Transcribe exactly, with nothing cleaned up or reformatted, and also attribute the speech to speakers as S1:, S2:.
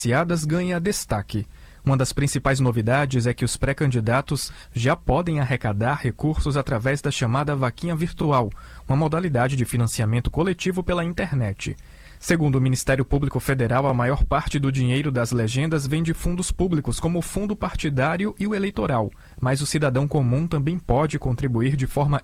S1: Ciadas ganha destaque. Uma das principais novidades é que os pré-candidatos já podem arrecadar recursos através da chamada vaquinha virtual, uma modalidade de financiamento coletivo pela internet. Segundo o Ministério Público Federal, a maior parte do dinheiro das legendas vem de fundos públicos, como o fundo partidário e o eleitoral, mas o cidadão comum também pode contribuir de forma